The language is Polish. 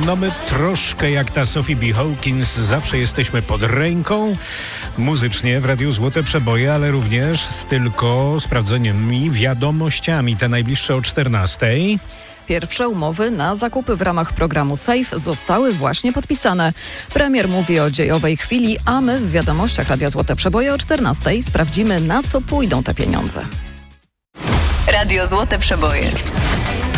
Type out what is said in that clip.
No my troszkę jak ta Sophie B. Hawkins zawsze jesteśmy pod ręką muzycznie w Radiu Złote Przeboje, ale również z tylko sprawdzonymi wiadomościami. Te najbliższe o 14:00. Pierwsze umowy na zakupy w ramach programu SAFE zostały właśnie podpisane. Premier mówi o dziejowej chwili, a my w wiadomościach Radia Złote Przeboje o 14:00 sprawdzimy, na co pójdą te pieniądze. Radio Złote Przeboje.